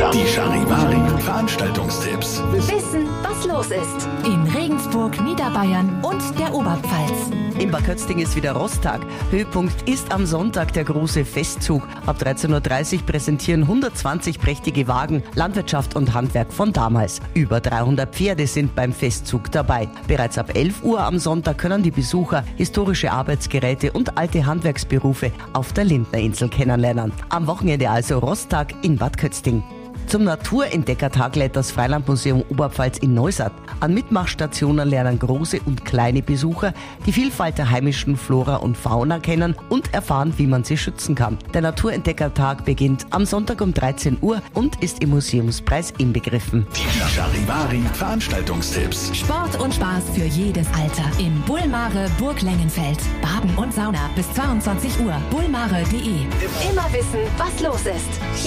Die Charivari-Veranstaltungstipps. Wissen, was los ist. In Regensburg, Niederbayern und der Oberpfalz. In Bad Kötzting ist wieder Rosttag. Höhepunkt ist am Sonntag der große Festzug. Ab 13.30 Uhr präsentieren 120 prächtige Wagen Landwirtschaft und Handwerk von damals. Über 300 Pferde sind beim Festzug dabei. Bereits ab 11 Uhr am Sonntag können die Besucher historische Arbeitsgeräte und alte Handwerksberufe auf der Lindnerinsel kennenlernen. Am Wochenende also Rosttag in Bad Kötzting. Zum Naturentdeckertag lädt das Freilandmuseum Oberpfalz in Neustadt. An Mitmachstationen lernen große und kleine Besucher die Vielfalt der heimischen Flora und Fauna kennen und erfahren, wie man sie schützen kann. Der Naturentdeckertag beginnt am Sonntag um 13 Uhr und ist im Museumspreis inbegriffen. Die Charivari-Veranstaltungstipps. Sport und Spaß für jedes Alter. Im Bullmare Burg Lengenfeld. Baden und Sauna bis 22 Uhr. bullmare.de. Immer wissen, was los ist.